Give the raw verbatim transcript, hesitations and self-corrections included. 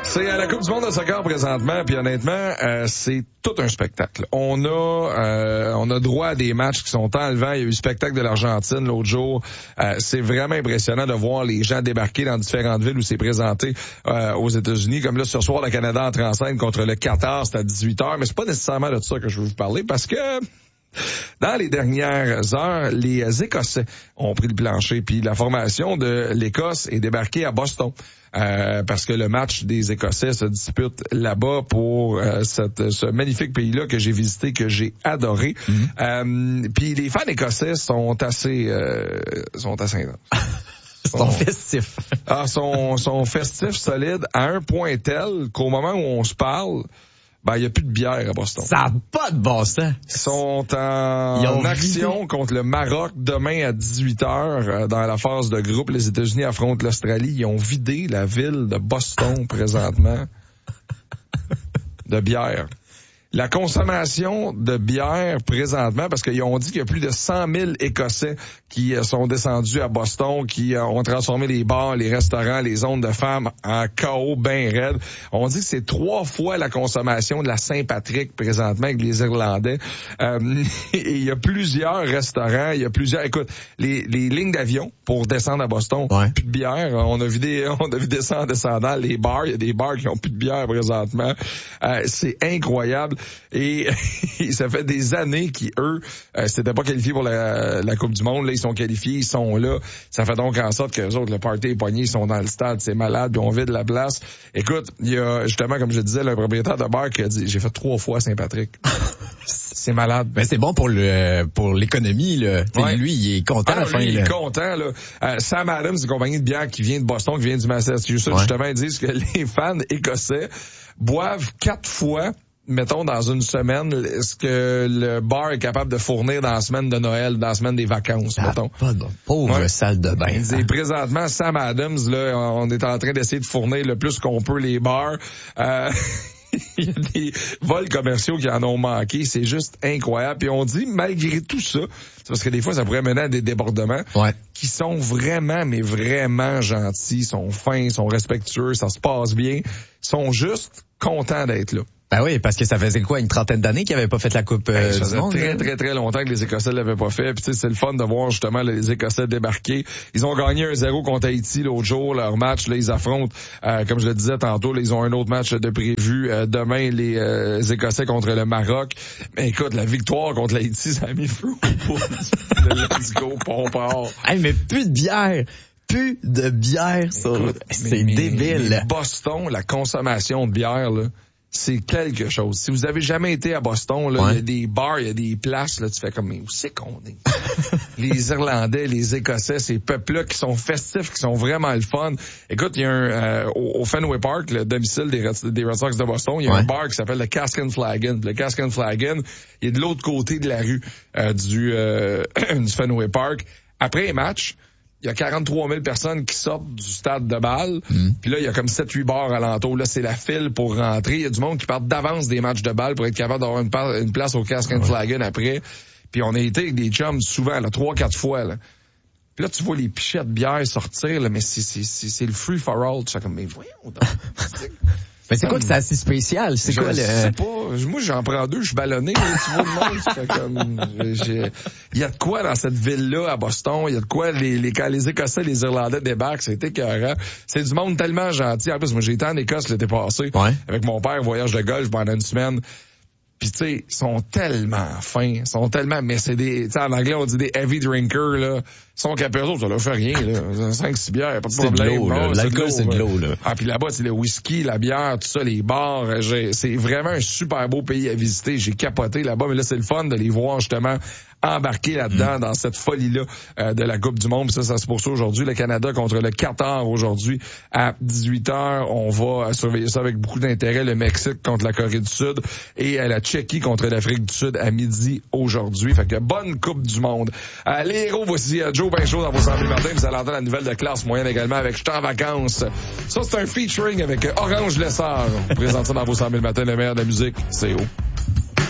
C'est à la Coupe du monde de soccer présentement, puis honnêtement, euh, c'est tout un spectacle. On a euh, on a droit à des matchs qui sont enlevants. Il y a eu le spectacle de l'Argentine l'autre jour. Euh, c'est vraiment impressionnant de voir les gens débarquer dans différentes villes où c'est présenté euh, aux États-Unis. Comme là, ce soir, le Canada entre en scène contre le Qatar, c'est à dix-huit heures. Mais c'est pas nécessairement de ça que je veux vous parler parce que dans les dernières heures, les Écossais ont pris le plancher, puis la formation de l'Écosse est débarquée à Boston. Euh, parce que le match des Écossais se dispute là-bas pour euh, cette, ce magnifique pays-là que j'ai visité, que j'ai adoré. Mm-hmm. Euh, puis les fans écossais sont assez euh, sont assez intenses. Sont, sont festifs. Ah, sont, sont festifs, solides, à un point tel qu'au moment où on se parle, ben, il y a plus de bière à Boston. Ça n'a pas de bon sens. Ils sont en, en action vidé. contre le Maroc demain à dix-huit heures dans la phase de groupe. Les États-Unis affrontent l'Australie. Ils ont vidé la ville de Boston présentement de bière. La consommation de bière présentement, parce qu'ils ont dit qu'il y a plus de cent mille Écossais qui sont descendus à Boston, qui ont transformé les bars, les restaurants, les zones de femmes en chaos bien raide. On dit que c'est trois fois la consommation de la Saint-Patrick présentement avec les Irlandais. Euh, et il y a plusieurs restaurants, il y a plusieurs... Écoute, les, les lignes d'avion pour descendre à Boston, ouais. plus de bière. On a vu des, on a vu descendre en descendant les bars. Il y a des bars qui ont plus de bière présentement. Euh, c'est incroyable. Et ça fait des années qu'ils, eux, euh, s'étaient pas qualifiés pour la, la Coupe du monde. Là, ils sont qualifiés, ils sont là. Ça fait donc en sorte que les autres, le party est pogné, ils sont dans le stade, c'est malade, puis on vide la place. Écoute, il y a justement, comme je disais, le propriétaire de bar qui a dit, j'ai fait trois fois Saint-Patrick. C'est malade. Ben c'est bon pour le pour l'économie là. Ouais. Lui, il est content. Ah, fin, lui, il là. est content là. Euh, Sam Adams, c'est une compagnie de bière qui vient de Boston, qui vient du Massachusetts. Ouais. Justement, ils disent que les fans écossais boivent quatre fois. Mettons, dans une semaine, ce que le bar est capable de fournir dans la semaine de Noël, dans la semaine des vacances, ah, mettons. Pas de pauvre ouais. salle de bain. Hein. Et présentement, Sam Adams, là, on est en train d'essayer de fournir le plus qu'on peut les bars. Euh, il y a des vols commerciaux qui en ont manqué. C'est juste incroyable. Puis on dit, malgré tout ça, c'est parce que des fois, ça pourrait mener à des débordements, ouais. qui sont vraiment, mais vraiment gentils, sont fins, sont respectueux, ça se passe bien, sont juste contents d'être là. Ben oui, parce que ça faisait quoi, une trentaine d'années qu'ils n'avaient pas fait la Coupe euh, ben, ça du monde? Ça faisait très, très, très longtemps que les Écossais ne l'avaient pas fait. Puis tu sais, c'est le fun de voir justement là, les Écossais débarquer. Ils ont gagné un zéro contre Haïti l'autre jour. Leur match, là, ils affrontent, euh, comme je le disais tantôt, là, ils ont un autre match de prévu euh, demain, les euh, Écossais contre le Maroc. Mais écoute, la victoire contre l'Haïti, ça a mis feu au bout. Le let's go, pompard. Hey, mais plus de bière! Plus de bière, ça. Écoute, c'est mais, débile. Mais Boston, la consommation de bière, là, c'est quelque chose. Si vous avez jamais été à Boston, là, ouais. il y a des bars, il y a des places, là, tu fais comme, mais où c'est qu'on est? Les Irlandais, les Écossais, ces peuples-là qui sont festifs, qui sont vraiment le fun. Écoute, il y a un, euh, au, au Fenway Park, le domicile des Red, des Red Sox de Boston, il y a ouais. un bar qui s'appelle le Cask and Flagon. Le Cask and Flagon, il est de l'autre côté de la rue, euh, du, euh, du Fenway Park. Après les matchs, il y a quarante-trois mille personnes qui sortent du stade de balle. Mm. Puis là, il y a comme sept huit bars alentour. Là, c'est la file pour rentrer. Il y a du monde qui part d'avance des matchs de balle pour être capable d'avoir une, par- une place au Cask and Flagon après. Puis on a été avec des chums souvent, là, trois, quatre fois, là. Puis là, tu vois les pichettes de bière sortir, là, mais c'est, c'est, c'est, c'est le free for all. Tu sais comme, mais voyons donc. Mais c'est quoi que c'est assez spécial? C'est je quoi le... sais pas. Moi, j'en prends deux, je suis ballonné. Là, tu vois le monde, c'est comme... Il y a de quoi dans cette ville-là, à Boston. Il y a de quoi, les, les, quand les Écossais, les Irlandais débarquent, c'est écœurant. C'est du monde tellement gentil. En plus, moi, j'ai été en Écosse l'été passé. Ouais. Avec mon père, voyage de golf pendant une semaine. Puis tu sais, ils sont tellement fins, ils sont tellement, mais c'est des, tu sais, en anglais on dit des heavy drinkers là, ils sont capéros, ça leur fait rien là, cinq six bières, pas de c'est problème. De l'eau, non, l'alcool c'est de l'eau là. Ah puis là-bas c'est le whisky, la bière, tout ça, les bars, j'ai, c'est vraiment un super beau pays à visiter. J'ai capoté là-bas, mais là c'est le fun de les voir justement embarquer là-dedans, mmh. dans cette folie-là euh, de la Coupe du monde. Puis ça, ça se poursuit aujourd'hui. Le Canada contre le Qatar aujourd'hui à dix-huit heures. On va surveiller ça avec beaucoup d'intérêt. Le Mexique contre la Corée du Sud et euh, la Tchéquie contre l'Afrique du Sud à midi aujourd'hui. Fait que bonne Coupe du monde. Euh, les héros, voici euh, Joe Benchaud dans vos cent mille Martin. Vous allez entendre la nouvelle de classe moyenne également avec J'étais en vacances. Ça, c'est un featuring avec euh, Orange Lessard. On présente ça dans vos cent mille Martin, le meilleur de la musique. C'est haut.